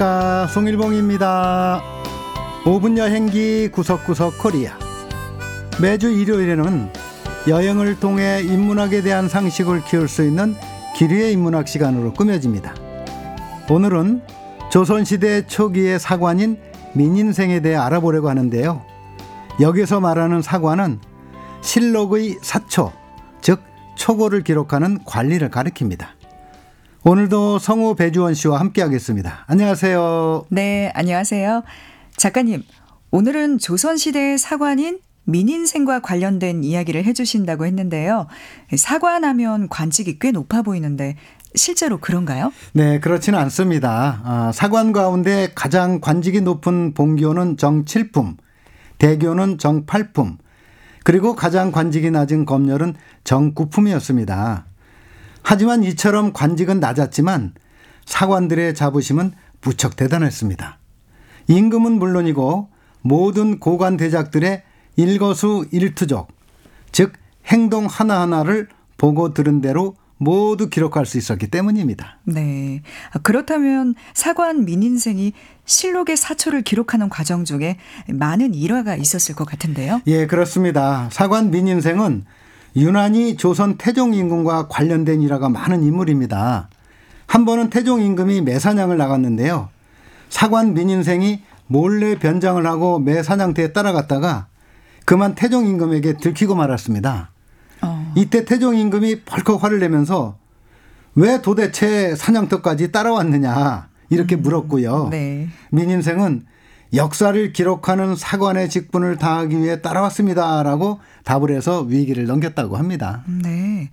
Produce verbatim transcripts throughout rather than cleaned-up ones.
자, 송일봉입니다. 오 분 여행기 구석구석 코리아. 매주 일요일에는 여행을 통해 인문학에 대한 상식을 키울 수 있는 기류의 인문학 시간으로 꾸며집니다. 오늘은 조선시대 초기의 사관인 민인생에 대해 알아보려고 하는데요. 여기서 말하는 사관은 실록의 사초, 즉 초고를 기록하는 관리를 가리킵니다. 오늘도 성우 배주원 씨와 함께하겠습니다. 안녕하세요. 네, 안녕하세요. 작가님, 오늘은 조선시대의 사관인 민인생과 관련된 이야기를 해주신다고 했는데요. 사관하면 관직이 꽤 높아 보이는데 실제로 그런가요? 네, 그렇지는 않습니다. 아, 사관 가운데 가장 관직이 높은 본교는 정칠품, 대교는 정팔품, 그리고 가장 관직이 낮은 검열은 정구품이었습니다. 하지만 이처럼 관직은 낮았지만 사관들의 자부심은 무척 대단했습니다. 임금은 물론이고 모든 고관 대작들의 일거수일투족, 즉 행동 하나하나를 보고 들은 대로 모두 기록할 수 있었기 때문입니다. 네. 그렇다면 사관 민인생이 실록의 사초를 기록하는 과정 중에 많은 일화가 있었을 것 같은데요. 예, 그렇습니다. 사관 민인생은 유난히 조선 태종 임금과 관련된 일화가 많은 인물입니다. 한 번은 태종 임금이 매사냥을 나갔는데요. 사관 민인생이 몰래 변장을 하고 매사냥터에 따라갔다가 그만 태종 임금에게 들키고 말았습니다. 어. 이때 태종 임금이 벌컥 화를 내면서 왜 도대체 사냥터까지 따라왔느냐 이렇게 음, 물었고요. 네. 민인생은 역사를 기록하는 사관의 직분을 다하기 위해 따라왔습니다라고 답을 해서 위기를 넘겼다고 합니다. 네.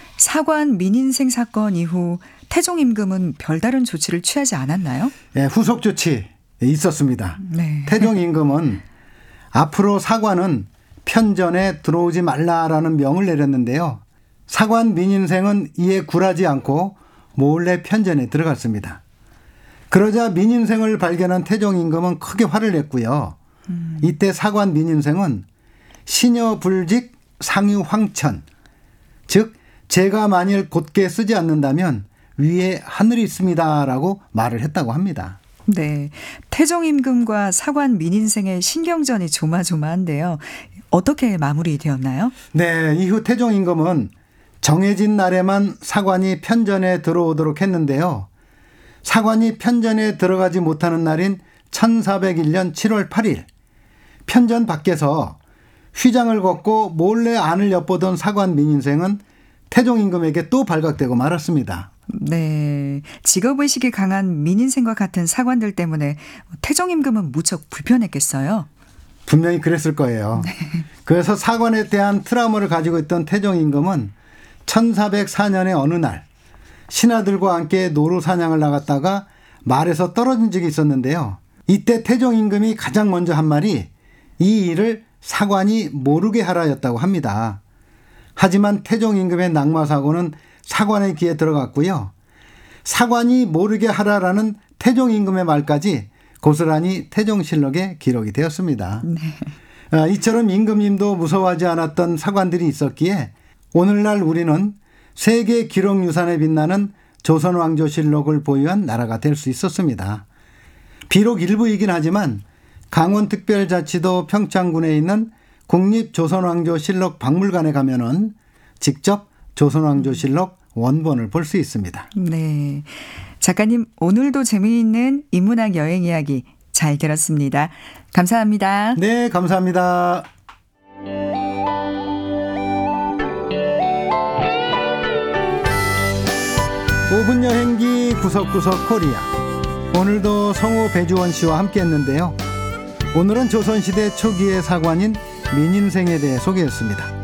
사관 민인생 사건 이후 태종 임금은 별다른 조치를 취하지 않았나요? 네, 후속 조치 있었습니다. 네. 태종 임금은 앞으로 사관은 편전에 들어오지 말라라는 명을 내렸는데요. 사관 민인생은 이에 굴하지 않고 몰래 편전에 들어갔습니다. 그러자 민인생을 발견한 태종 임금은 크게 화를 냈고요. 음. 이때 사관 민인생은 시녀불직 상유황천, 즉 제가 만일 곧게 쓰지 않는다면 위에 하늘이 있습니다라고 말을 했다고 합니다. 네, 태종 임금과 사관 민인생의 신경전이 조마조마한데요. 어떻게 마무리되었나요? 네, 이후 태종 임금은 정해진 날에만 사관이 편전에 들어오도록 했는데요. 사관이 편전에 들어가지 못하는 날인 천사백일 년 칠월 팔일 편전 밖에서 휘장을 걷고 몰래 안을 엿보던 사관 민인생은 태종 임금에게 또 발각되고 말았습니다. 네, 직업의식이 강한 민인생과 같은 사관들 때문에 태종 임금은 무척 불편했겠어요. 분명히 그랬을 거예요. 네. 그래서 사관에 대한 트라우마를 가지고 있던 태종 임금은 천사백사 년의 어느 날 신하들과 함께 노루 사냥을 나갔다가 말에서 떨어진 적이 있었는데요. 이때 태종 임금이 가장 먼저 한 말이 이 일을 사관이 모르게 하라였다고 합니다. 하지만 태종 임금의 낙마사고는 사관의 귀에 들어갔고요. 사관이 모르게 하라라는 태종 임금의 말까지 고스란히 태종실록에 기록이 되었습니다. 네. 이처럼 임금님도 무서워하지 않았던 사관들이 있었기에 오늘날 우리는 세계 기록유산에 빛나는 조선왕조실록을 보유한 나라가 될 수 있었습니다. 비록 일부이긴 하지만 강원특별자치도 평창군에 있는 국립조선왕조실록 박물관에 가면은 직접 조선왕조실록 원본을 볼 수 있습니다. 네, 작가님 오늘도 재미있는 인문학 여행 이야기 잘 들었습니다. 감사합니다. 네, 감사합니다. 오 분 여행기 구석구석 코리아. 오늘도 성우 배주원 씨와 함께했는데요. 오늘은 조선시대 초기의 사관인 민인생에 대해 소개했습니다.